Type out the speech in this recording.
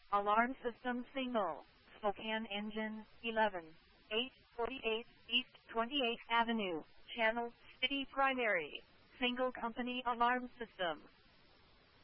Alarm system single. Spokane engine, 11. 848 East 28th Avenue. Channel, City Primary. Single company alarm system.